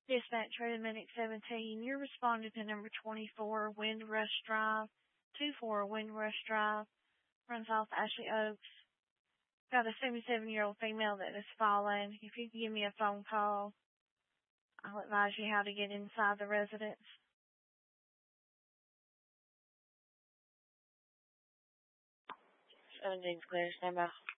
Dispatch Redmond 17. You're responding to number 24, Windrush Drive, 24 Windrush Drive, runs off Ashley Oaks. Got a 77-year-old female that has fallen. If you can give me a phone call, I'll advise you how to get inside the residence. 17's clear. Stand by.